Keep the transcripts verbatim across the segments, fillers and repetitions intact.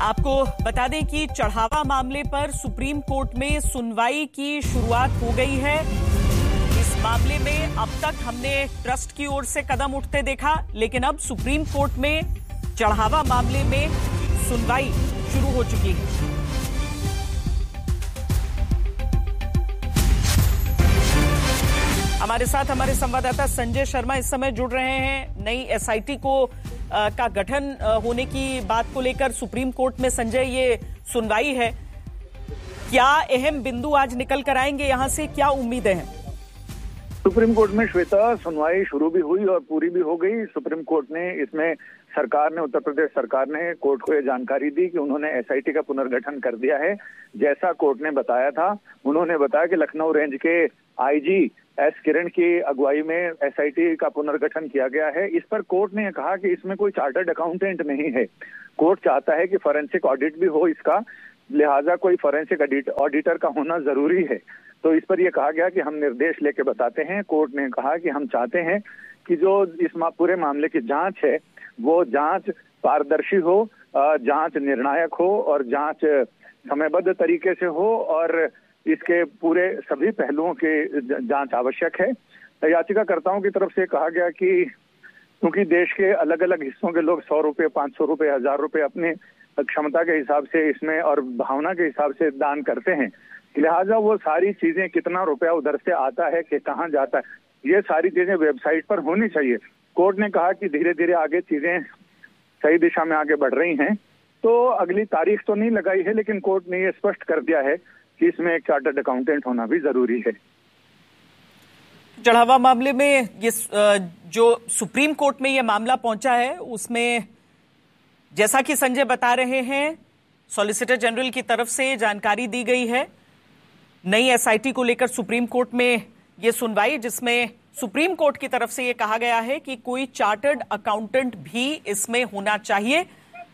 आपको बता दें कि चढ़ावा मामले पर सुप्रीम कोर्ट में सुनवाई की शुरुआत हो गई है। इस मामले में अब तक हमने ट्रस्ट की ओर से कदम उठते देखा, लेकिन अब सुप्रीम कोर्ट में चढ़ावा मामले में सुनवाई शुरू हो चुकी है। हमारे साथ हमारे संवाददाता संजय शर्मा इस समय जुड़ रहे हैं। नई एसआईटी को आ, का गठन आ, होने की बात को लेकर सुप्रीम कोर्ट में संजय ये सुनवाई है, क्या अहम बिंदु आज निकल कर आएंगे, यहां से क्या उम्मीदें हैं? सुप्रीम कोर्ट में श्वेता सुनवाई शुरू भी हुई और पूरी भी हो गई। सुप्रीम कोर्ट ने इसमें सरकार ने उत्तर प्रदेश सरकार ने कोर्ट को यह जानकारी दी कि उन्होंने एसआईटी का पुनर्गठन कर दिया है। जैसा कोर्ट ने बताया था, उन्होंने बताया कि लखनऊ रेंज के आईजी एस किरण की अगुवाई में एसआईटी का पुनर्गठन किया गया है। इस पर कोर्ट ने कहा कि इसमें कोई चार्टर्ड अकाउंटेंट नहीं है। कोर्ट चाहता है कि फॉरेंसिक ऑडिट भी हो इसका, लिहाजा कोई फॉरेंसिक ऑडिटर का होना जरूरी है। तो इस पर यह कहा गया कि हम निर्देश लेके बताते हैं। कोर्ट ने कहा कि हम चाहते हैं कि जो इस पूरे मामले की जांच है वो जांच पारदर्शी हो, जांच निर्णायक हो और जांच समयबद्ध तरीके से हो और इसके पूरे सभी पहलुओं की जांच आवश्यक है। याचिकाकर्ताओं की तरफ से कहा गया कि क्योंकि देश के अलग अलग हिस्सों के लोग सौ रुपये, पांच सौ रुपये, हजार रुपये अपने क्षमता के हिसाब से इसमें और भावना के हिसाब से दान करते हैं, लिहाजा वो सारी चीजें, कितना रुपया उधर से आता है कि कहाँ जाता है, ये सारी चीजें वेबसाइट पर होनी चाहिए। कोर्ट ने कहा कि धीरे धीरे आगे चीजें सही दिशा में आगे बढ़ रही हैं, तो अगली तारीख तो नहीं लगाई है, लेकिन कोर्ट ने ये स्पष्ट कर दिया है कि इसमें एक चार्टर्ड अकाउंटेंट होना भी जरूरी है। चढ़ावा मामले में ये जो सुप्रीम कोर्ट में ये मामला पहुंचा है, उसमें जैसा कि संजय बता रहे हैं, सॉलिसिटर जनरल की तरफ से जानकारी दी गई है नई एसआईटी को लेकर सुप्रीम कोर्ट में ये सुनवाई, जिसमें सुप्रीम कोर्ट की तरफ से ये कहा गया है कि कोई चार्टर्ड अकाउंटेंट भी इसमें होना चाहिए।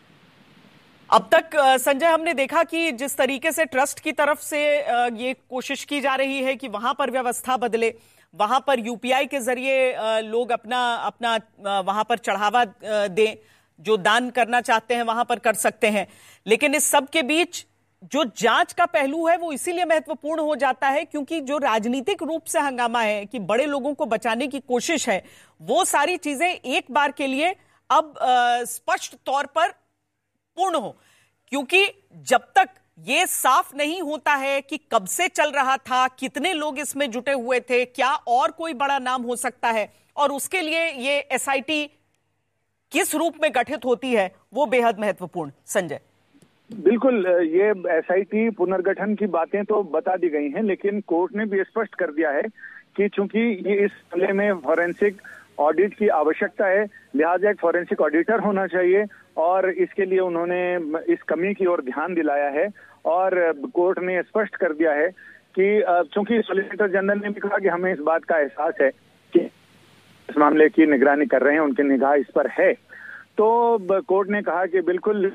अब तक संजय हमने देखा कि जिस तरीके से ट्रस्ट की तरफ से ये कोशिश की जा रही है कि वहां पर व्यवस्था बदले, वहां पर यूपीआई के जरिए लोग अपना अपना वहां पर चढ़ावा दें, जो दान करना चाहते हैं वहां पर कर सकते हैं, लेकिन इस सब के बीच जो जांच का पहलू है वो इसीलिए महत्वपूर्ण हो जाता है क्योंकि जो राजनीतिक रूप से हंगामा है कि बड़े लोगों को बचाने की कोशिश है, वो सारी चीजें एक बार के लिए अब स्पष्ट तौर पर पूर्ण हो, क्योंकि जब तक ये साफ नहीं होता है कि कब से चल रहा था, कितने लोग इसमें जुटे हुए थे, क्या और कोई बड़ा नाम हो सकता है और उसके लिए ये एसआईटी किस रूप में गठित होती है, वो बेहद महत्वपूर्ण। संजय बिल्कुल, ये एसआईटी पुनर्गठन की बातें तो बता दी गई हैं, लेकिन कोर्ट ने भी स्पष्ट कर दिया है कि चूंकि ये इस मामले में फॉरेंसिक ऑडिट की आवश्यकता है, लिहाजा एक फॉरेंसिक ऑडिटर होना चाहिए और इसके लिए उन्होंने इस कमी की ओर ध्यान दिलाया है। और कोर्ट ने स्पष्ट कर दिया है कि चूंकि सॉलिसिटर जनरल ने भी कहा कि हमें इस बात का एहसास है कि इस मामले की निगरानी कर रहे हैं, उनकी निगाह इस पर है, तो कोर्ट ने कहा कि बिल्कुल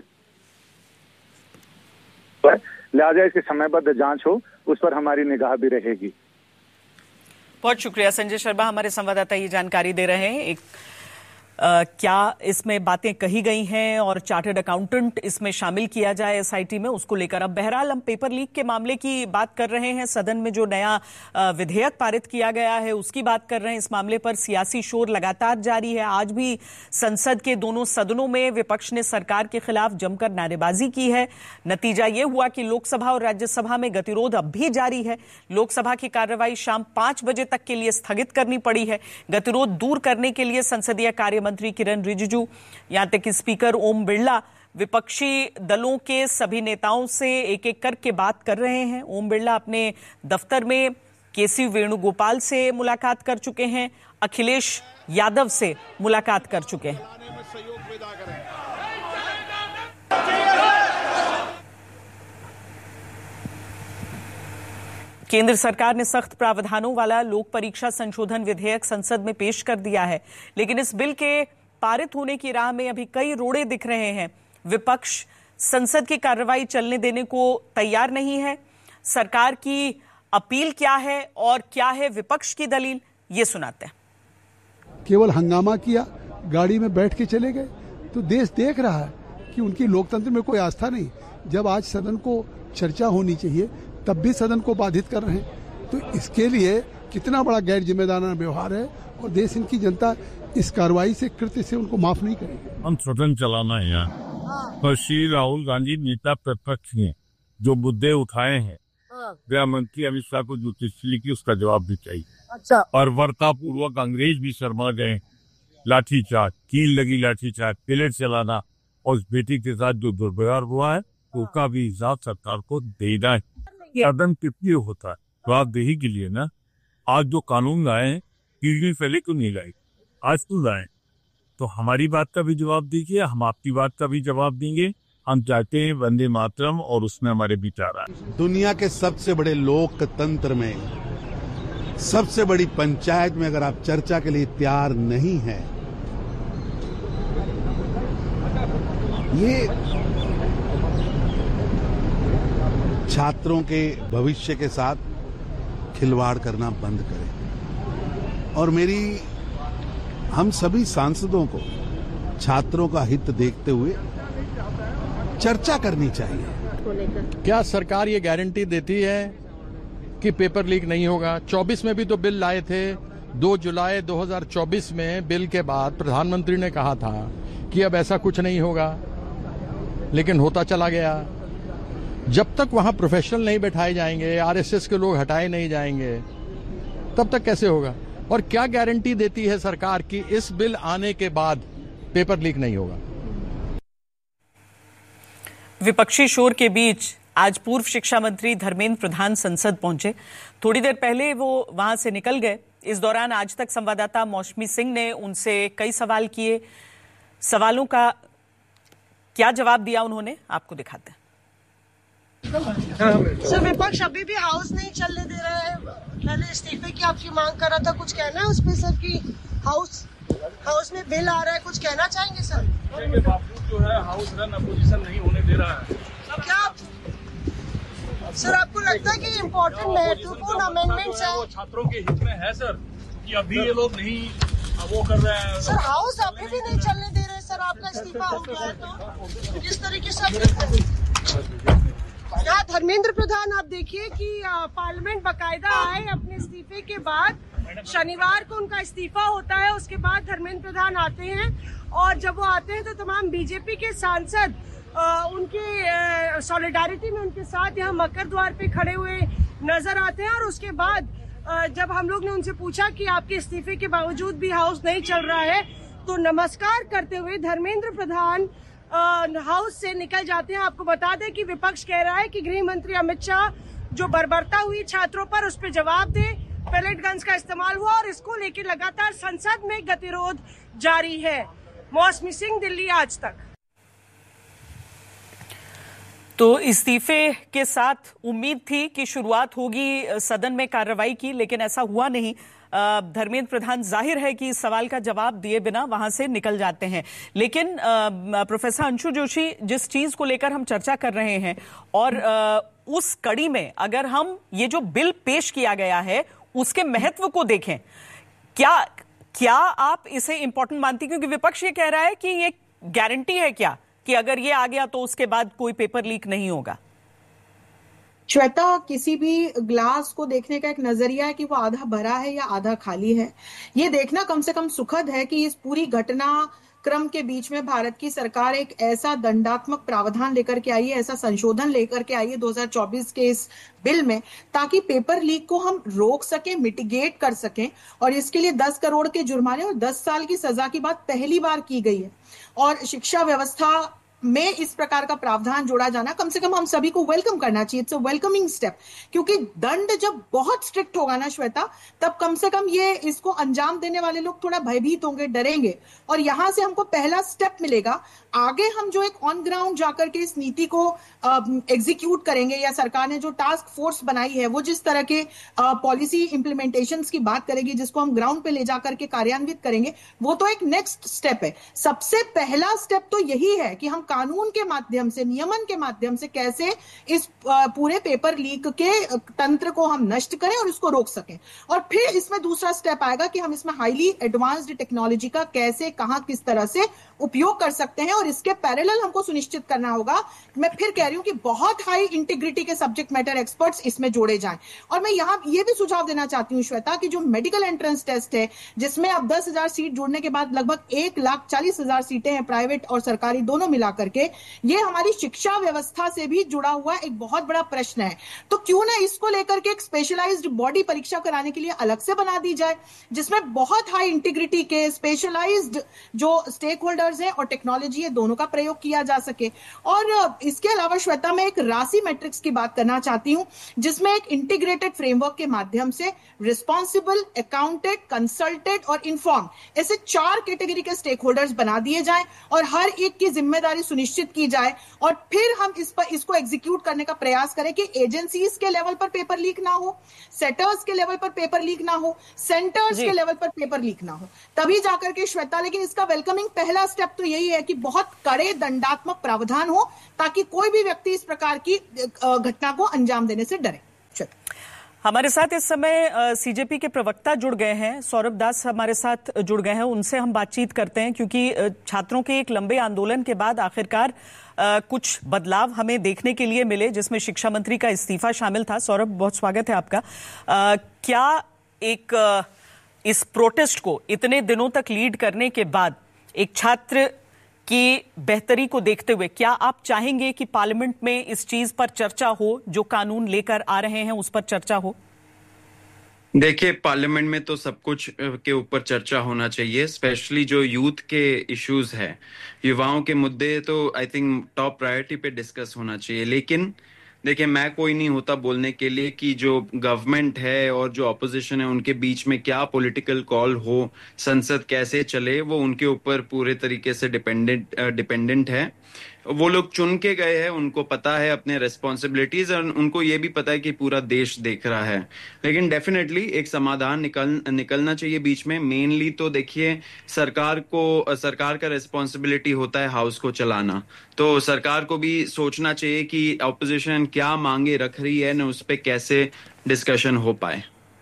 लिहाजा इसकी समयबद्ध जांच हो, उस पर हमारी निगाह भी रहेगी। बहुत शुक्रिया संजय शर्मा, हमारे संवाददाता ये जानकारी दे रहे हैं। एक आ, क्या इसमें बातें कही गई हैं और चार्टर्ड अकाउंटेंट इसमें शामिल किया जाए एसआईटी में, उसको लेकर अब बहरहाल हम पेपर लीक के मामले की बात कर रहे हैं। सदन में जो नया विधेयक पारित किया गया है उसकी बात कर रहे हैं। इस मामले पर सियासी शोर लगातार जारी है। आज भी संसद के दोनों सदनों में विपक्ष ने सरकार के खिलाफ जमकर नारेबाजी की है। नतीजा ये हुआ कि लोकसभा और राज्यसभा में गतिरोध अब भी जारी है। लोकसभा की कार्रवाई शाम पांच बजे तक के लिए स्थगित करनी पड़ी है। गतिरोध दूर करने के लिए संसदीय कार्य मंत्री किरण रिजिजू, यहां तक कि स्पीकर ओम बिरला विपक्षी दलों के सभी नेताओं से एक एक करके बात कर रहे हैं। ओम बिरला अपने दफ्तर में केसी वेणुगोपाल से मुलाकात कर चुके हैं, अखिलेश यादव से मुलाकात कर चुके हैं। केंद्र सरकार ने सख्त प्रावधानों वाला लोक परीक्षा संशोधन विधेयक संसद में पेश कर दिया है, लेकिन इस बिल के पारित होने की राह में अभी कई रोड़े दिख रहे हैं। विपक्ष संसद की कार्रवाई चलने देने को तैयार नहीं है। सरकार की अपील क्या है और क्या है विपक्ष की दलील, ये सुनाते हैं। केवल हंगामा किया, गाड़ी में बैठ के चले गए, तो देश देख रहा है कि उनकी लोकतंत्र में कोई आस्था नहीं। जब आज सदन को चर्चा होनी चाहिए तब भी सदन को बाधित कर रहे हैं, तो इसके लिए कितना बड़ा गैर जिम्मेदाराना व्यवहार है और देश इनकी जनता इस कार्रवाई से, कृत्य से उनको माफ नहीं करेगी। हम सदन चलाना है यहाँ, तो श्री राहुल गांधी नेता प्रतिपक्ष ने जो मुद्दे उठाए हैं, गृह मंत्री अमित शाह को जो चिट्ठी लिखी उसका जवाब भी चाहिए। अच्छा। और वर्तापूर्वक अंग्रेज भी शर्मा गए, लाठीचार्ज, कील लगी लाठीचार्ज, पिलेट चलाना और उस बेटी के साथ जो दुर्व्यवहार हुआ है उसका भी हिसाब सरकार को देना है। सदन कितनी होता है जवाबदेही के लिए ना। आज जो कानून लाए हैं पीढ़ी पहले क्यों नहीं लाए, आज क्यों लाए? तो हमारी बात का भी जवाब दीजिए, हम आपकी बात का भी जवाब देंगे। हम चाहते हैं वंदे मातरम और उसमें हमारे विचार आए। दुनिया के सबसे बड़े लोकतंत्र में, सबसे बड़ी पंचायत में अगर आप चर्चा के लिए तैयार नहीं है, ये छात्रों के भविष्य के साथ खिलवाड़ करना बंद करें। और मेरी हम सभी सांसदों को छात्रों का हित देखते हुए चर्चा करनी चाहिए। क्या सरकार ये गारंटी देती है कि पेपर लीक नहीं होगा? चौबीस में भी तो बिल लाए थे। दो जुलाई दो हज़ार चौबीस में बिल के बाद प्रधानमंत्री ने कहा था कि अब ऐसा कुछ नहीं होगा, लेकिन होता चला गया। जब तक वहां प्रोफेशनल नहीं बैठाए जाएंगे, आरएसएस के लोग हटाए नहीं जाएंगे, तब तक कैसे होगा? और क्या गारंटी देती है सरकार कि इस बिल आने के बाद पेपर लीक नहीं होगा? विपक्षी शोर के बीच आज पूर्व शिक्षा मंत्री धर्मेंद्र प्रधान संसद पहुंचे। थोड़ी देर पहले वो वहां से निकल गए। इस दौरान आज तक संवाददाता मौसमी सिंह ने उनसे कई सवाल किए। सवालों का क्या जवाब दिया उन्होंने, आपको दिखाते हैं। सर, विपक्ष अभी भी हाउस नहीं चलने दे रहा है। पहले इस्तीफे की आपकी मांग कर रहा था, कुछ कहना है उस पर सर की हाउस हाउस में बिल आ रहा है, कुछ कहना चाहेंगे सर? के बावजूद जो है हाउस रन अपोजिशन नहीं होने दे रहा है। क्या सर आपको लगता है कि इम्पोर्टेंट महत्वपूर्ण अमेंडमेंट्स है? छात्रों के हित में है सर कि अभी ये लोग नहीं वो कर रहे हैं। सर हाउस अभी भी नहीं चलने दे रहे सर, आपका इस्तीफा हो गया है तो किस तरीके से? यहाँ धर्मेंद्र प्रधान आप देखिए कि पार्लियामेंट बाकायदा आए अपने इस्तीफे के बाद। शनिवार को उनका इस्तीफा होता है, उसके बाद धर्मेंद्र प्रधान आते हैं और जब वो आते हैं तो तमाम बीजेपी के सांसद उनके सॉलिडारिटी में उनके साथ यहाँ मकर द्वार पे खड़े हुए नजर आते हैं। और उसके बाद जब हम लोग ने उनसे पूछा कि आपके इस्तीफे के बावजूद भी हाउस नहीं चल रहा है, तो नमस्कार करते हुए धर्मेंद्र प्रधान हाउस से निकल जाते हैं। आपको बता दें कि विपक्ष कह रहा है कि गृह मंत्री अमित शाह जो बर्बरता हुई छात्रों पर उस पर जवाब दे। पैलेट गन्स का इस्तेमाल हुआ और इसको लेकर लगातार संसद में गतिरोध जारी है। मौसमी सिंह, दिल्ली आज तक। तो इस्तीफे के साथ उम्मीद थी कि शुरुआत होगी सदन में कार्रवाई की, लेकिन ऐसा हुआ नहीं। धर्मेंद्र प्रधान जाहिर है कि इस सवाल का जवाब दिए बिना वहां से निकल जाते हैं। लेकिन प्रोफेसर अंशु जोशी, जिस चीज को लेकर हम चर्चा कर रहे हैं और उस कड़ी में अगर हम ये जो बिल पेश किया गया है उसके महत्व को देखें, क्या क्या आप इसे इंपॉर्टेंट मानती? क्योंकि विपक्ष ये कह रहा है कि ये गारंटी है क्या कि अगर ये आ गया तो उसके बाद कोई पेपर लीक नहीं होगा। श्वेता, किसी भी ग्लास को देखने का एक नजरिया है कि वो आधा भरा है या आधा खाली है। ये देखना कम से कम सुखद है कि इस पूरी घटना क्रम के बीच में भारत की सरकार एक ऐसा दंडात्मक प्रावधान लेकर के आई है, ऐसा संशोधन लेकर के आई है दो हज़ार चौबीस के इस बिल में, ताकि पेपर लीक को हम रोक सके, मिटिगेट कर सकें। और इसके लिए दस करोड़ के जुर्माने और दस साल की सजा की बात पहली बार की गई है। और शिक्षा व्यवस्था में इस प्रकार का प्रावधान जोड़ा जाना कम से कम हम सभी को वेलकम करना चाहिए। इट्स अ वेलकमिंग स्टेप, क्योंकि दंड जब बहुत स्ट्रिक्ट होगा ना श्वेता, तब कम से कम ये इसको अंजाम देने वाले लोग थोड़ा भयभीत होंगे, डरेंगे। और यहां से हमको पहला स्टेप मिलेगा। आगे हम जो एक ऑन ग्राउंड जाकर के इस नीति को एग्जीक्यूट करेंगे, या सरकार ने जो टास्क फोर्स बनाई है वो जिस तरह के पॉलिसी इंप्लीमेंटेशन की बात करेगी, जिसको हम ग्राउंड पे ले जाकर के कार्यान्वित करेंगे, वो तो एक नेक्स्ट स्टेप है। सबसे पहला स्टेप तो यही है कि हम कानून के माध्यम से, नियमन के माध्यम से कैसे इस पूरे पेपर लीक के तंत्र को हम नष्ट करें और इसको रोक सकें। और फिर इसमें दूसरा स्टेप आएगा कि हम इसमें हाईली एडवांस्ड टेक्नोलॉजी का कैसे, कहां, किस तरह से उपयोग कर सकते हैं। और इसके पैरेलल हमको सुनिश्चित करना होगा, मैं फिर कह रही हूं कि बहुत हाई इंटीग्रिटी के सब्जेक्ट मैटर एक्सपर्ट्स इसमें जोड़े जाएं। और मैं यहां ये भी सुझाव देना चाहती हूं श्वेता कि जो मेडिकल एंट्रेंस टेस्ट है, जिसमें अब दस हजार सीट जोड़ने के बाद लगभग एक लाख चालीस हजार सीटें हैं प्राइवेट और सरकारी दोनों मिलाकर के, ये हमारी शिक्षा व्यवस्था से भी जुड़ा हुआ एक बहुत बड़ा प्रश्न है। तो क्यों ना इसको लेकर के एक स्पेशलाइज्ड बॉडी परीक्षा कराने के लिए अलग से बना दी जाए, जिसमें बहुत हाई इंटीग्रिटी के स्पेशलाइज्ड जो स्टेक होल्डर्स हैं और टेक्नोलॉजी है, दोनों का प्रयोग किया जा सके। और इसके अलावा श्वेता, मैं एक राशि मैट्रिक्स की बात करना चाहती हूं, जिसमें एक इंटीग्रेटेड फ्रेमवर्क के माध्यम से रिस्पॉन्सिबल, अकाउंटेड, कंसल्टेड और इन्फॉर्म, ऐसे चार कैटेगरी के स्टेक होल्डर्स बना दिए जाएं और हर एक की जिम्मेदारी सुनिश्चित की जाए। और फिर हम इस पर इसको एग्जीक्यूट करने का प्रयास करें कि एजेंसीज के लेवल पर पेपर लीक ना हो, सेटर्स के लेवल पर पेपर लीक ना हो, सेंटर्स के लेवल पर पेपर लीक ना हो, तभी जाकर के श्वेता। लेकिन इसका वेलकमिंग पहला स्टेप तो यही है कि बहुत कड़े दंडात्मक प्रावधान हो, ताकि कोई भी व्यक्ति इस प्रकार की घटना को अंजाम देने से डरे। हमारे साथ इस समय सीजेपी के प्रवक्ता जुड़ गए हैं, सौरभ दास हमारे साथ जुड़ गए हैं, उनसे हम बातचीत करते हैं, क्योंकि छात्रों के एक लंबे आंदोलन के बाद आखिरकार कुछ बदलाव हमें देखने के लिए मिले, जिसमें शिक्षा मंत्री का इस्तीफा शामिल था। सौरभ, बहुत स्वागत है आपका। आ, क्या एक आ, इस प्रोटेस्ट को इतने दिनों तक लीड करने के बाद एक छात्र की बेहतरी को देखते हुए क्या आप चाहेंगे कि पार्लियामेंट में इस चीज पर चर्चा हो, जो कानून लेकर आ रहे हैं उस पर चर्चा हो? देखिए, पार्लियामेंट में तो सब कुछ के ऊपर चर्चा होना चाहिए, स्पेशली जो यूथ के इश्यूज है, युवाओं के मुद्दे, तो आई थिंक टॉप प्रायोरिटी पे डिस्कस होना चाहिए। लेकिन देखिए, मैं कोई नहीं होता बोलने के लिए कि जो गवर्नमेंट है और जो ऑपोजिशन है उनके बीच में क्या पॉलिटिकल कॉल हो, संसद कैसे चले, वो उनके ऊपर पूरे तरीके से डिपेंडेंट डिपेंडेंट है। वो लोग चुन के गए हैं, उनको पता है अपने रिस्पॉन्सिबिलिटीज और उनको ये भी पता है कि पूरा देश देख रहा है। लेकिन डेफिनेटली एक समाधान निकल निकलना चाहिए बीच में। मेनली तो देखिए, सरकार को सरकार का रिस्पॉन्सिबिलिटी होता है हाउस को चलाना, तो सरकार को भी सोचना चाहिए कि ऑपोजिशन क्या मांगे रख रही है न उस पर कैसे डिस्कशन हो पाए।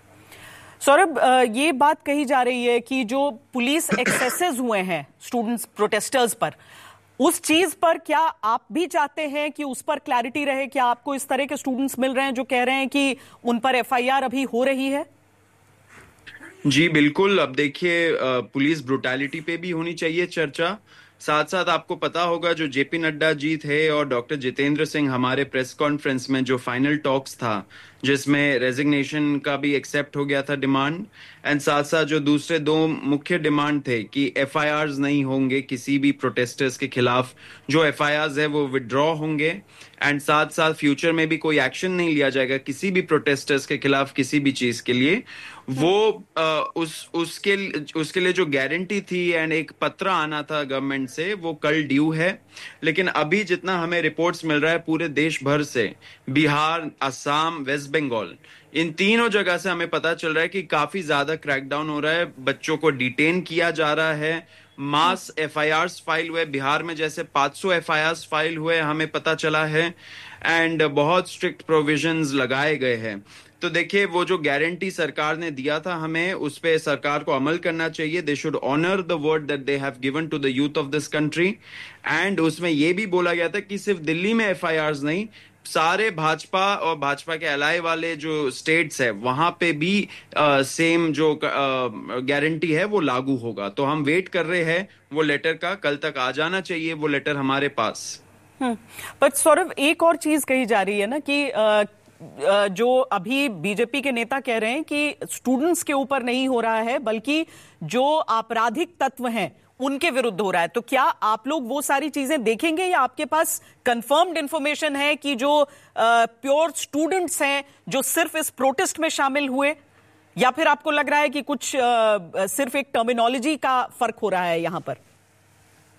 सौरभ, ये बात कही जा रही है कि जो पुलिस एक्सेसेस हुए हैं स्टूडेंट्स प्रोटेस्टर्स पर, उस चीज पर क्या आप भी चाहते हैं कि उस पर क्लैरिटी रहे? क्या आपको इस तरह के स्टूडेंट्स मिल रहे हैं जो कह रहे हैं कि उन पर एफआईआर अभी हो रही है? जी बिल्कुल। अब देखिए, पुलिस ब्रुटैलिटी पे भी होनी चाहिए चर्चा। साथ साथ आपको पता होगा जो जेपी नड्डा जी थे और डॉक्टर जितेंद्र सिंह, हमारे प्रेस कॉन्फ्रेंस में जो फाइनल टॉक्स था, जिसमें रेजिग्नेशन का भी एक्सेप्ट हो गया था डिमांड, एंड साथ साथ जो दूसरे दो मुख्य डिमांड थे कि एफआईआर्स नहीं होंगे किसी भी प्रोटेस्टर्स के खिलाफ, जो एफआईआर्स है वो विड्रॉ होंगे, एंड साथ साथ फ्यूचर में भी कोई एक्शन नहीं लिया जाएगा किसी भी प्रोटेस्टर्स के खिलाफ किसी भी चीज के लिए। वो आ, उस उसके उसके लिए जो गारंटी थी एंड एक पत्र आना था गवर्नमेंट से, वो कल ड्यू है। लेकिन अभी जितना हमें रिपोर्ट्स मिल रहा है पूरे देश भर से, बिहार, असम, वेस्ट बंगाल, इन तीनों जगह से हमें पता चल रहा है कि काफी ज्यादा क्रैकडाउन हो रहा है, बच्चों को डिटेन किया जा रहा है, मास एफआईआर्स फाइल हुए, बिहार में जैसे पाँच सौ एफआईआर्स फाइल हुए हमें पता चला है, एंड बहुत स्ट्रिक्ट प्रोविजंस लगाए गए हैं। तो देखिए, वो जो गारंटी सरकार ने दिया था हमें, उस पे सरकार को अमल करना चाहिए। They should honour the word that they have given to the youth of this country. And उसमें ये भी बोला गया था कि सिर्फ दिल्ली में एफआईआर्स नहीं, सारे भाजपा और भाजपा के अलाय वाले जो स्टेट्स है वहां पे भी आ, सेम जो गारंटी है वो लागू होगा। तो हम वेट कर रहे हैं वो लेटर का, कल तक आ जाना चाहिए वो लेटर हमारे पास। पर सौरभ, एक और चीज कही जा रही है ना कि आ, जो अभी बीजेपी के नेता कह रहे हैं कि स्टूडेंट्स के ऊपर नहीं हो रहा है बल्कि जो आपराधिक तत्व हैं उनके विरुद्ध हो रहा है। तो क्या आप लोग वो सारी चीजें देखेंगे या आपके पास कंफर्म्ड इंफॉर्मेशन है कि जो प्योर स्टूडेंट्स हैं जो सिर्फ इस प्रोटेस्ट में शामिल हुए, या फिर आपको लग रहा है कि कुछ आ, सिर्फ एक टर्मिनोलॉजी का फर्क हो रहा है यहां पर?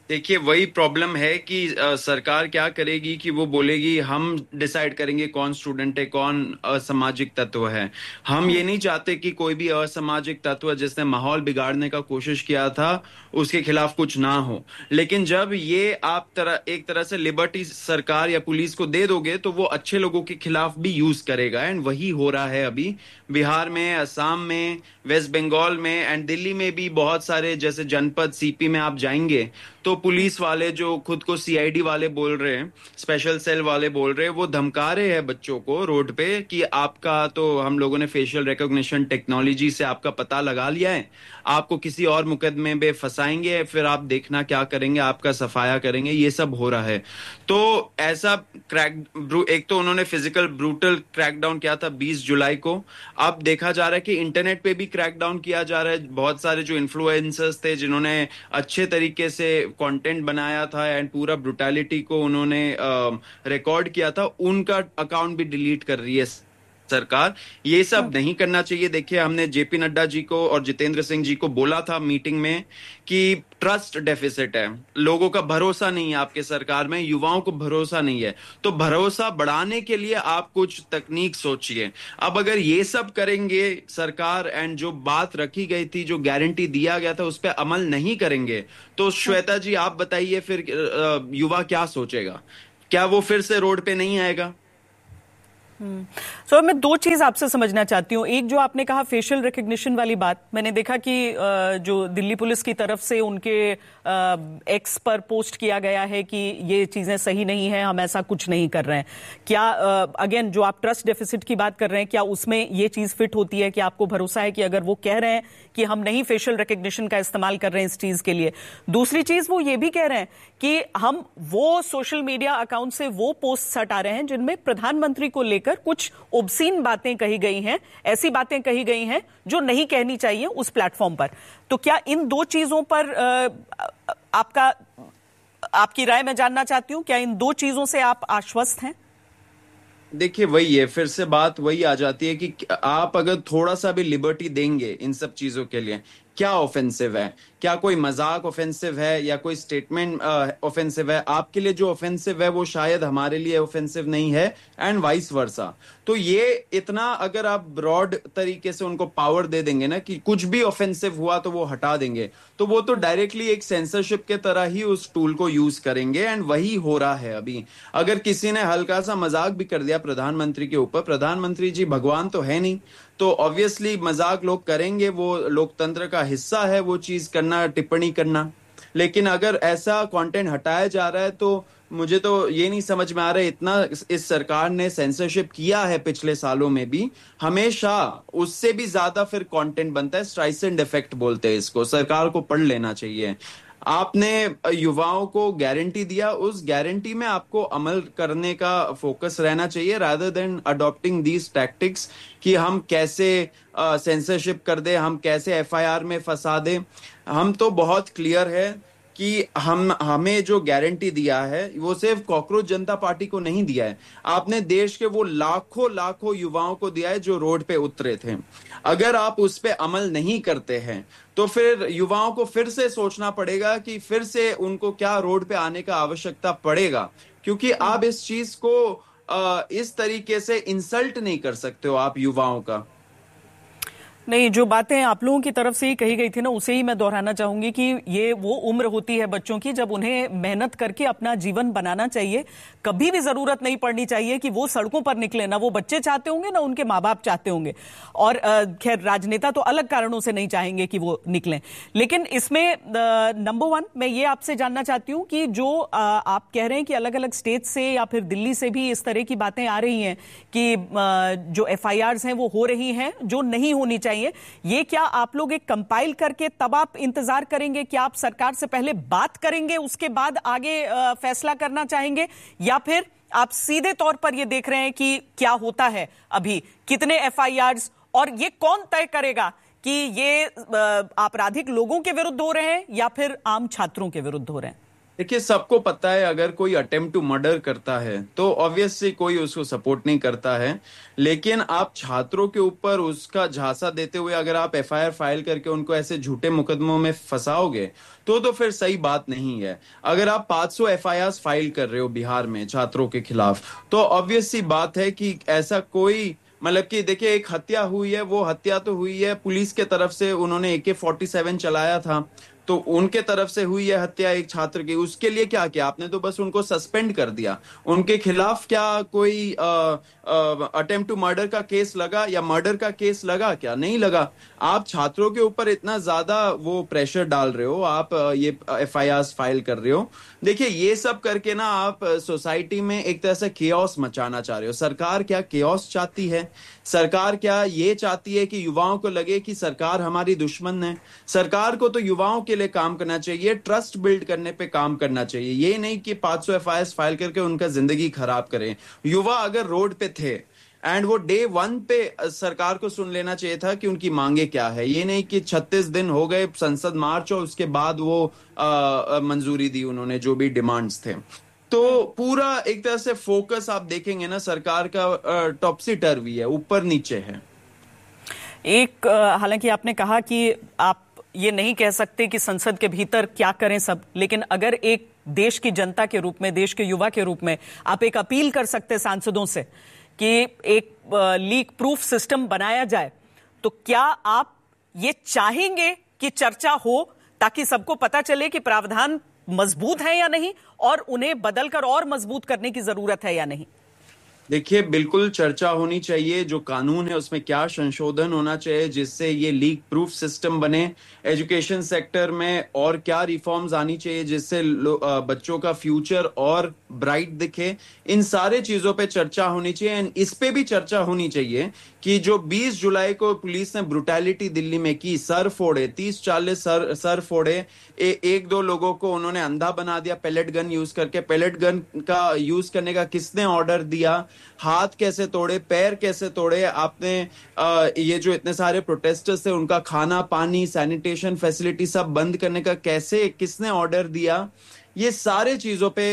देखिए वही प्रॉब्लम है कि आ, सरकार क्या करेगी कि वो बोलेगी हम डिसाइड करेंगे कौन स्टूडेंट है, कौन असामाजिक तत्व है। हम ये नहीं चाहते कि कोई भी असामाजिक तत्व जिसने माहौल बिगाड़ने का कोशिश किया था उसके खिलाफ कुछ ना हो। लेकिन जब ये आप तरह एक तरह से लिबर्टी सरकार या पुलिस को दे दोगे तो वो अच्छे लोगों के खिलाफ भी यूज करेगा, एंड वही हो रहा है अभी बिहार में, असम में, वेस्ट बंगाल में एंड दिल्ली में भी। बहुत सारे जैसे जनपद सीपी में आप जाएंगे तो पुलिस वाले जो खुद को सीआईडी वाले बोल रहे हैं, स्पेशल सेल वाले बोल रहे हैं, वो धमका रहे हैं बच्चों को रोड पे कि आपका तो हम लोगों ने फेशियल रिकॉग्निशन टेक्नोलॉजी से आपका पता लगा लिया है, आपको किसी और मुकदमे में फंसाएंगे, फिर आप देखना क्या करेंगे, आपका सफाया करेंगे। ये सब हो रहा है। तो ऐसा क्रैक एक तो उन्होंने फिजिकल ब्रूटल क्रैकडाउन किया था बीस जुलाई को। अब देखा जा रहा है कि इंटरनेट पे भी क्रैकडाउन किया जा रहा है। बहुत सारे जो इन्फ्लुएंसर्स थे जिन्होंने अच्छे तरीके से कंटेंट बनाया था एंड पूरा ब्रुटैलिटी को उन्होंने रिकॉर्ड किया था, उनका अकाउंट भी डिलीट कर रही है सरकार। ये सब नहीं करना चाहिए। देखिए हमने जेपी नड्डा जी को और जितेंद्र सिंह जी को बोला था मीटिंग में कि ट्रस्ट डेफिसिट है, लोगों का भरोसा नहीं है आपके सरकार में, युवाओं को भरोसा नहीं है। तो भरोसा बढ़ाने के लिए आप कुछ तकनीक सोचिए। अब अगर ये सब करेंगे सरकार एंड जो बात रखी गई थी, जो गारंटी दिया गया था, उस पर अमल नहीं करेंगे तो श्वेता जी आप बताइए फिर युवा क्या सोचेगा? क्या वो फिर से रोड पे नहीं आएगा? सो so, मैं दो चीज आपसे समझना चाहती हूँ। एक जो आपने कहा फेशियल रिकग्निशन वाली बात, मैंने देखा कि जो दिल्ली पुलिस की तरफ से उनके एक्स पर पोस्ट किया गया है कि ये चीजें सही नहीं है, हम ऐसा कुछ नहीं कर रहे हैं। क्या अगेन जो आप ट्रस्ट डेफिसिट की बात कर रहे हैं, क्या उसमें ये चीज फिट होती है कि आपको भरोसा है कि अगर वो कह रहे हैं कि हम नहीं फेशियल रिकग्निशन का इस्तेमाल कर रहे हैं इस चीज के लिए? दूसरी चीज वो ये भी कह रहे हैं कि हम वो सोशल मीडिया अकाउंट से वो पोस्ट हटा रहे हैं जिनमें प्रधानमंत्री को लेकर कुछ ऑब्सीन बातें कही गई हैं, ऐसी बातें कही गई हैं जो नहीं कहनी चाहिए उस प्लेटफॉर्म पर। तो क्या इन दो चीजों पर आपका आपकी राय मैं जानना चाहती हूं, क्या इन दो चीजों से आप आश्वस्त हैं? देखिए वही है, फिर से बात वही आ जाती है कि आप अगर थोड़ा सा भी लिबर्टी देंगे इन सब चीजों के लिए, क्या ऑफेंसिव है? क्या कोई मजाक ऑफेंसिव है या कोई स्टेटमेंट ऑफेंसिव है? आपके लिए जो ऑफेंसिव है वो शायद हमारे लिए ऑफेंसिव नहीं है, एंड वाइस वर्सा। तो ये इतना अगर आप ब्रॉड तरीके से उनको पावर दे देंगे ना कि कुछ भी ऑफेंसिव हुआ तो वो हटा देंगे, तो वो तो डायरेक्टली एक सेंसरशिप के तरह ही उस टूल को यूज करेंगे, एंड वही हो रहा है अभी। अगर किसी ने हल्का सा मजाक भी कर दिया प्रधानमंत्री के ऊपर, प्रधानमंत्री जी भगवान तो है नहीं, तो ऑब्वियसली मजाक लोग करेंगे, वो लोकतंत्र का हिस्सा है वो चीज करना, टिप्पणी करना। लेकिन अगर ऐसा कंटेंट हटाया जा रहा है तो मुझे तो ये नहीं समझ में आ रहा है, इतना इस सरकार ने सेंसरशिप किया है पिछले सालों में भी, हमेशा उससे भी ज्यादा फिर कंटेंट बनता है। स्ट्राइसेंट इफेक्ट बोलते हैं इसको, सरकार को पढ़ लेना चाहिए। आपने युवाओं को गारंटी दिया, उस गारंटी में आपको अमल करने का फोकस रहना चाहिए, rather than adopting these tactics कि हम कैसे सेंसरशिप कर दे, हम कैसे एफआईआर में फंसा दे। हम तो बहुत क्लियर है कि हम हमें जो गारंटी दिया है वो सिर्फ कॉकरोच जनता पार्टी को नहीं दिया है, आपने देश के वो लाखों लाखों युवाओं को दिया है जो रोड पे उतरे थे। अगर आप उस पे अमल नहीं करते हैं तो फिर युवाओं को फिर से सोचना पड़ेगा कि फिर से उनको क्या रोड पे आने का आवश्यकता पड़ेगा, क्योंकि आप इस चीज को आ, इस तरीके से इंसल्ट नहीं कर सकते हो आप युवाओं का। नहीं, जो बातें आप लोगों की तरफ से ही कही गई थी ना, उसे ही मैं दोहराना चाहूंगी कि ये वो उम्र होती है बच्चों की जब उन्हें मेहनत करके अपना जीवन बनाना चाहिए। कभी भी जरूरत नहीं पड़नी चाहिए कि वो सड़कों पर निकले, ना वो बच्चे चाहते होंगे ना उनके माँ बाप चाहते होंगे, और खैर राजनेता तो अलग कारणों से नहीं चाहेंगे कि वो निकलें। लेकिन इसमें नंबर वन मैं ये आपसे जानना चाहती हूँ कि जो आप कह रहे हैं कि अलग अलग स्टेट से या फिर दिल्ली से भी इस तरह की बातें आ रही हैं कि जो एफ आई आर्स हैं वो हो रही हैं जो नहीं होनी चाहिए, ये क्या आप लोग एक कंपाइल करके तब आप इंतजार करेंगे? क्या आप सरकार से पहले बात करेंगे उसके बाद आगे फैसला करना चाहेंगे, या फिर आप सीधे तौर पर ये देख रहे हैं कि क्या होता है अभी, कितने एफ आई आर्स, और ये कौन तय करेगा कि ये आपराधिक लोगों के विरुद्ध हो रहे हैं या फिर आम छात्रों के विरुद्ध हो रहे हैं? देखिए, सबको पता है अगर कोई अटेम्प्ट टू मर्डर करता है तो ऑब्वियसली कोई उसको सपोर्ट नहीं करता है, लेकिन आप छात्रों के ऊपर उसका झांसा देते हुए अगर आप एफआईआर फाइल करके उनको ऐसे झूठे मुकदमों में फंसाओगे तो तो फिर सही बात नहीं है। अगर आप पाँच सौ एफआईआर फाइल कर रहे हो बिहार में छात्रों के खिलाफ तो ऑब्वियसली बात है कि ऐसा कोई मतलब कि देखिए, एक हत्या हुई है, वो हत्या तो हुई है पुलिस के तरफ से, उन्होंने ए के फोर्टी सेवन चलाया था तो उनके तरफ से हुई है हत्या एक छात्र की। उसके लिए क्या किया आपने? तो बस उनको सस्पेंड कर दिया। उनके खिलाफ क्या कोई अटेम्प्ट टू मर्डर का केस लगा या मर्डर का केस लगा? क्या नहीं लगा। आप छात्रों के ऊपर इतना ज्यादा वो प्रेशर डाल रहे हो, आप ये एफआईआर फाइल कर रहे हो। देखिए, ये सब करके ना आप सोसाइटी में एक तरह से केओस मचाना चाह रहे हो। सरकार क्या केओस चाहती है? सरकार क्या ये चाहती है कि युवाओं को लगे कि सरकार हमारी दुश्मन है? सरकार को तो युवाओं के लिए काम करना चाहिए, ट्रस्ट बिल्ड करने पे काम करना चाहिए, ये नहीं कि पाँच सौ एफआईआर फाइल करके उनका जिंदगी खराब करें। युवा अगर रोड पे थे एंड वो डे वन पे सरकार को सुन लेना चाहिए था कि उनकी मांगे क्या है। ये नहीं कि छत्तीस दिन हो गए संसद मार्च और उसके बाद वो आ, मंजूरी दी उन्होंने जो भी डिमांड्स थे। तो पूरा एक तरह से फोकस आप देखेंगे ना सरकार का टॉपसी टर्वी है, ऊपर नीचे है। एक हालांकि आपने कहा कि आप ये नहीं कह सकते कि संसद के भीतर क्या करें सब, लेकिन अगर एक देश की जनता के रूप में, देश के युवा के रूप में आप एक अपील कर सकते सांसदों से कि एक लीक प्रूफ सिस्टम बनाया जाए, तो क्या आप ये चाहेंगे कि चर्चा हो ताकि सबको पता चले कि प्रावधान मजबूत है या नहीं और उन्हें बदलकर और मजबूत करने की जरूरत है या नहीं? देखिए, बिल्कुल चर्चा होनी चाहिए। जो कानून है उसमें क्या संशोधन होना चाहिए जिससे ये लीक प्रूफ सिस्टम बने। एजुकेशन सेक्टर में और क्या रिफॉर्म्स आनी चाहिए जिससे बच्चों का फ्यूचर और ब्राइट दिखे। इन सारे चीजों पे चर्चा होनी चाहिए। एंड इस पे भी चर्चा होनी चाहिए कि जो बीस जुलाई को पुलिस ने ब्रुटैलिटी दिल्ली में की, सर फोड़े, तीस चालीस सर सर फोड़े, ए, एक दो लोगों को उन्होंने अंधा बना दिया पेलेट गन यूज करके। पेलेट गन का यूज करने का किसने ऑर्डर दिया? हाथ कैसे तोड़े, पैर कैसे तोड़े आपने? आ, ये जो इतने सारे प्रोटेस्टर्स थे उनका खाना पानी सैनिटेशन फैसिलिटी सब बंद करने का कैसे, किसने ऑर्डर दिया? ये सारे चीजों पे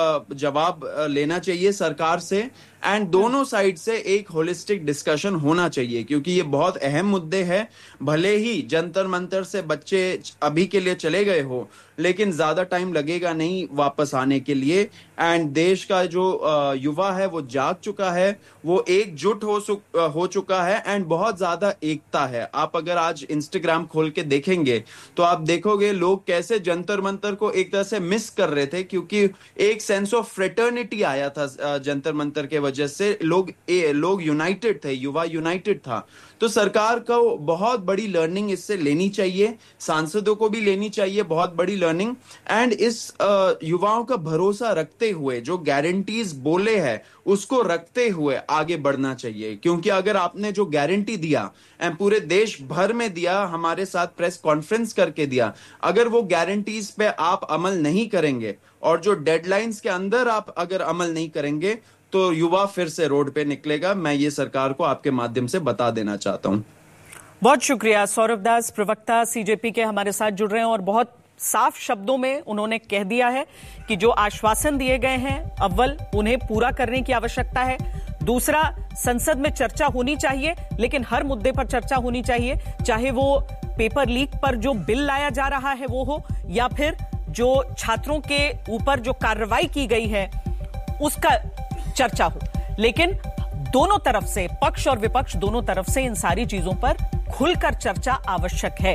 जवाब लेना चाहिए सरकार से। एंड दोनों साइड से एक होलिस्टिक डिस्कशन होना चाहिए क्योंकि ये बहुत अहम मुद्दे हैं। भले ही जंतर मंतर से बच्चे अभी के लिए चले गए हो, लेकिन ज्यादा टाइम लगेगा नहीं वापस आने के लिए। एंड देश का जो युवा है वो जाग चुका है, वो एकजुट हो हो चुका है एंड बहुत ज्यादा एकता है। आप अगर आज इंस्टाग्राम खोल के देखेंगे तो आप देखोगे लोग कैसे जंतर मंतर को एक तरह से मिस कर रहे थे क्योंकि एक सेंस ऑफ फ्रेटर्निटी आया था जंतर मंतर के वजह से। लोग ए, लोग यूनाइटेड थे, युवा यूनाइटेड था। तो सरकार को बहुत बड़ी लर्निंग इससे लेनी चाहिए, सांसदों को भी लेनी चाहिए बहुत बड़ी लर्निंग। एंड इस युवाओं का भरोसा रखते हुए जो गारंटीज बोले हैं उसको रखते हुए आगे बढ़ना चाहिए। क्योंकि अगर आपने जो गारंटी दिया एंड पूरे देश भर में दिया, हमारे साथ प्रेस कॉन्फ्रेंस करके दिया, अगर वो गारंटीज पे आप अमल नहीं करेंगे और जो डेडलाइंस के अंदर आप अगर अमल नहीं करेंगे तो युवा फिर से रोड पे निकलेगा। मैं ये सरकार को आपके माध्यम से बता देना चाहता हूं। बहुत शुक्रिया। सौरभ दास, प्रवक्ता सीजेपी के, हमारे साथ जुड़ रहे हैं और बहुत साफ शब्दों में उन्होंने कह दिया है कि जो आश्वासन दिए गए हैं अव्वल उन्हें पूरा करने की आवश्यकता है, दूसरा संसद में चर्चा होनी चाहिए लेकिन हर मुद्दे पर चर्चा होनी चाहिए, चाहे वो पेपर लीक पर जो बिल लाया जा रहा है वो हो या फिर जो छात्रों के ऊपर जो कार्रवाई की गई है उसका चर्चा हो। लेकिन दोनों तरफ से, पक्ष और विपक्ष दोनों तरफ से इन सारी चीजों पर खुलकर चर्चा आवश्यक है।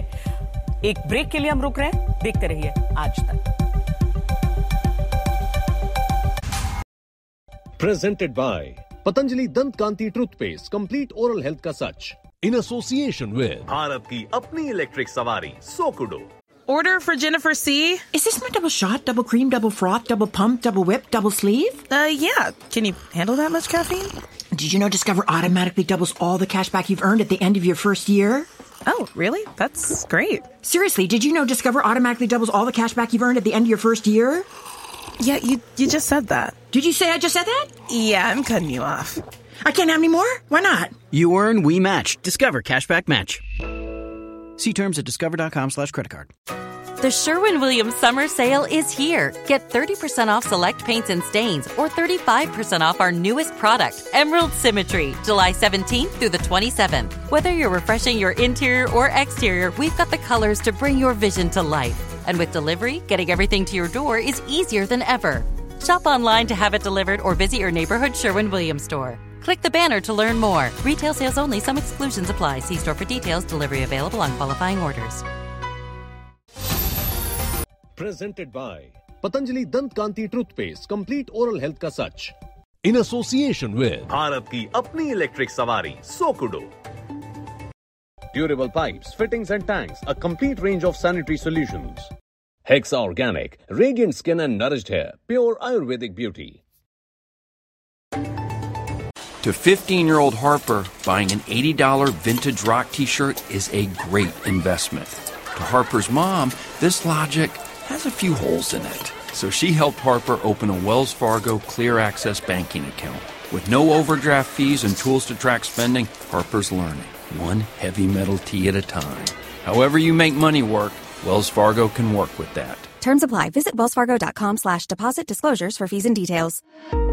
एक ब्रेक के लिए हम रुक रहे हैं, देखते रहिए आज तक। प्रेजेंटेड बाय पतंजलि दंत कांति टूथपेस्ट, कंप्लीट ओरल हेल्थ का सच, इन एसोसिएशन विद भारत की अपनी इलेक्ट्रिक सवारी सोकुडो। Order for Jennifer C. Is this my double shot, double cream, double froth, double pump, double whip, double sleeve? Uh, yeah. Can you handle that much caffeine? Did you know Discover automatically doubles all the cash back you've earned at the end of your first year? Oh, really? That's great. Seriously, did you know Discover automatically doubles all the cash back you've earned at the end of your first year? Yeah, you you just said that. Did you say I just said that? Yeah, I'm cutting you off. I can't have any more? Why not? You earn, we match. Discover Cashback Match. See terms at discover dot com slash credit card. The Sherwin-Williams Summer Sale is here. Get thirty percent off select paints and stains or thirty-five percent off our newest product, Emerald Symmetry, July seventeenth through the twenty-seventh. Whether you're refreshing your interior or exterior, we've got the colors to bring your vision to life. And with delivery, getting everything to your door is easier than ever. Shop online to have it delivered or visit your neighborhood Sherwin-Williams store. Click the banner to learn more. Retail sales only. Some exclusions apply. See store for details. Delivery available on qualifying orders. Presented by Patanjali Dant Kanti Toothpaste, complete oral health ka sach. In association with Bharat की अपनी electric सवारी सोकुडो. Durable pipes, fittings and tanks, a complete range of sanitary solutions. Hexa Organic, radiant skin and nourished hair, pure Ayurvedic beauty. To fifteen-year-old Harper, buying an eighty dollars vintage rock t-shirt is a great investment. To Harper's mom, this logic has a few holes in it. So she helped Harper open a Wells Fargo Clear Access banking account. With no overdraft fees and tools to track spending, Harper's learning, one heavy metal tea at a time. However you make money work, Wells Fargo can work with that. Terms apply. Visit wellsfargo.com slash deposit disclosures for fees and details.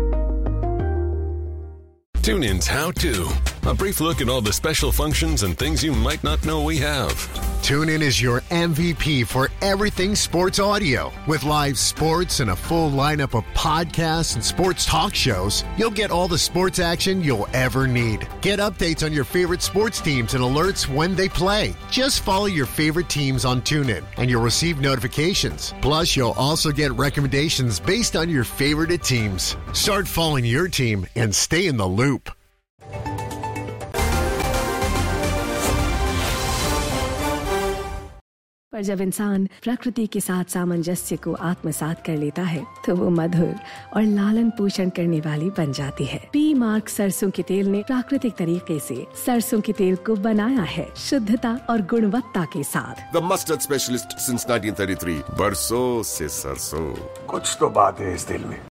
TuneIn's How To. A brief look at all the special functions and things you might not know we have. TuneIn is your M V P for everything sports audio. With live sports and a full lineup of podcasts and sports talk shows, you'll get all the sports action you'll ever need. Get updates on your favorite sports teams and alerts when they play. Just follow your favorite teams on TuneIn and you'll receive notifications. Plus, you'll also get recommendations based on your favorite teams. Start following your team and stay in the loop. पर जब इंसान प्रकृति के साथ सामंजस्य को आत्मसात कर लेता है तो वो मधुर और लालन पोषण करने वाली बन जाती है। पी मार्क सरसों के तेल ने प्राकृतिक तरीके से सरसों के तेल को बनाया है शुद्धता और गुणवत्ता के साथ। The mustard specialist since nineteen thirty-three. बरसों से सरसों। कुछ तो बात है इस दिल में